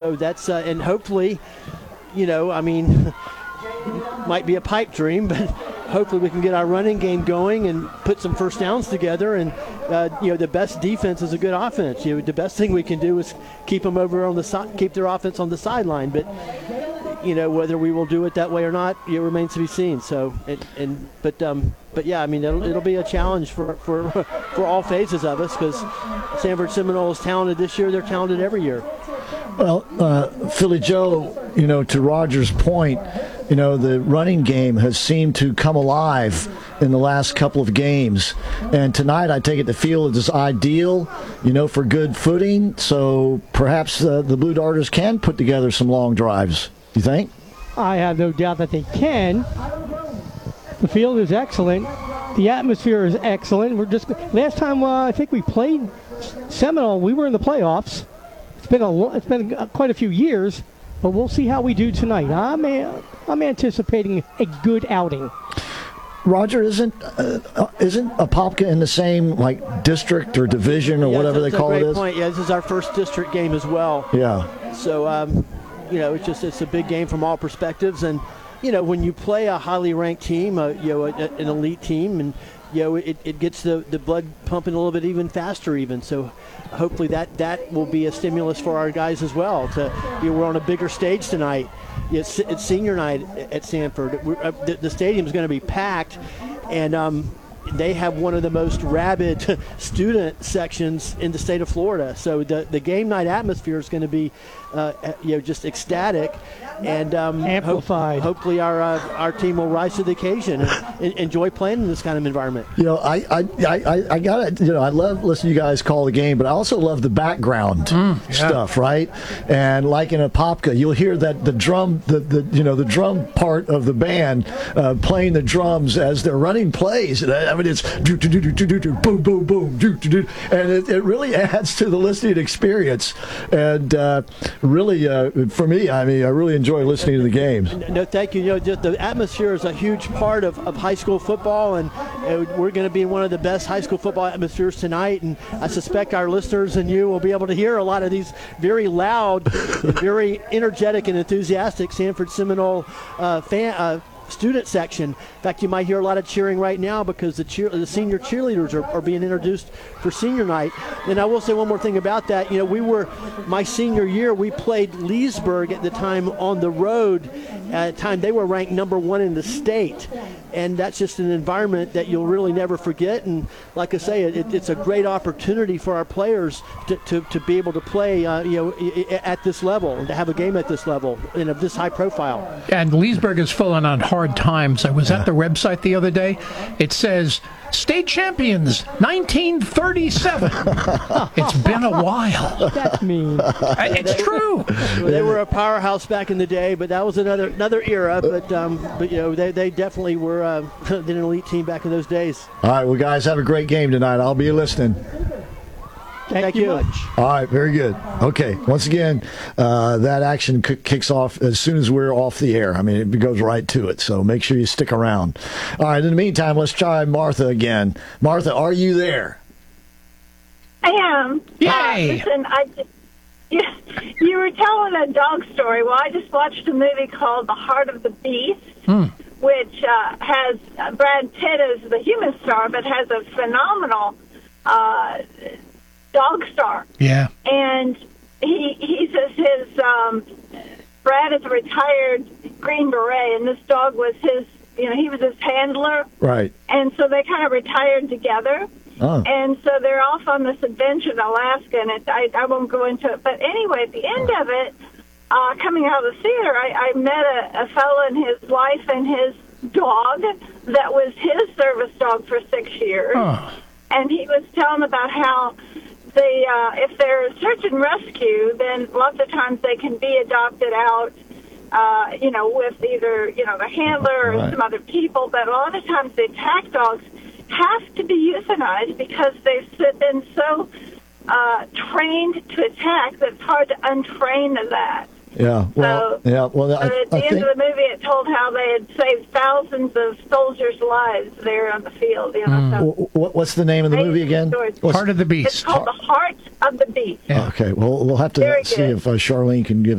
So that's and hopefully, I mean, might be a pipe dream, but hopefully we can get our running game going and put some first downs together. And the best defense is a good offense. The best thing we can do is keep them over on the side, keep their offense on the sideline. But whether we will do it that way or not, it remains to be seen. So, but yeah, I mean, it'll be a challenge for all phases of us, because Sanford Seminole is talented this year. They're talented every year. Well, Philly Joe, to Roger's point, the running game has seemed to come alive in the last couple of games. And tonight, I take it the field is ideal, for good footing. So perhaps the Blue Darters can put together some long drives. Do you think? I have no doubt that they can. The field is excellent. The atmosphere is excellent. Last time I think we played Seminole, we were in the playoffs. It's been quite a few years, but we'll see how we do tonight. I'm anticipating a good outing. Roger, isn't Apopka in the same district or division or whatever they call it? That's a great point. Yeah, this is our first district game as well. Yeah. So it's a big game from all perspectives, and when you play a highly ranked team, an elite team, and it gets the blood pumping a little bit even faster even. So hopefully that will be a stimulus for our guys as well. We're on a bigger stage tonight. It's senior night at Sanford. The stadium's going to be packed, and they have one of the most rabid student sections in the state of Florida. So the game night atmosphere is going to be just ecstatic, and amplified. Hopefully our team will rise to the occasion and enjoy playing in this kind of environment. I got it. I love listening to you guys call the game, but I also love the background stuff, right? And like in Apopka, you'll hear that the drum, the drum part of the band playing the drums as they're running plays. I mean, it's boom, boom, boom, and it really adds to the listening experience. And really, for me, I mean, I really enjoy listening to the games. No, thank you. The atmosphere is a huge part of high school football, and we're going to be in one of the best high school football atmospheres tonight. And I suspect our listeners and you will be able to hear a lot of these very loud, very energetic, and enthusiastic Sanford Seminole student section. In fact, you might hear a lot of cheering right now because the senior cheerleaders are being introduced for senior night. And I will say one more thing about that. My senior year, we played Leesburg at the time on the road. At the time, they were ranked number 1 in the state. And that's just an environment that you'll really never forget. And like I say, it's a great opportunity for our players to be able to play, at this level, and to have a game at this level and of this high profile. And Leesburg is falling on hard times. I was at the website the other day. It says state champions 1937. It's been a while. That's mean. It's true. They were a powerhouse back in the day, but that was another era. But they definitely were an elite team back in those days. All right, well, guys, have a great game tonight. I'll be listening. Thank you much. All right, very good. Okay, once again, that action kicks off as soon as we're off the air. I mean, it goes right to it, so make sure you stick around. All right, in the meantime, let's try Martha again. Martha, are you there? I am. Yay! Listen, you were telling a dog story. Well, I just watched a movie called The Heart of the Beast, which has Brad Pitt as the human star, but has a phenomenal dog star. Yeah. And he says Brad is a retired Green Beret, and this dog was his, he was his handler. Right. And so they kind of retired together. Oh. And so they're off on this adventure in Alaska, and I won't go into it. But anyway, at the end of it, coming out of the theater, I met a fellow and his wife and his dog that was his service dog for 6 years. Oh. And he was telling about how if they're search and rescue, then lots of times they can be adopted out, with either, the handler or some other people. But a lot of times the attack dogs have to be euthanized because they've been so trained to attack that it's hard to untrain that. Yeah. Well. So, yeah. Well. at the end of the movie, it told how they had saved thousands of soldiers' lives there on the field. What's the name of the movie again? Heart of the Beast. It's called The Heart of the Beast. Yeah. Okay. Well, we'll have to see if Charlene can give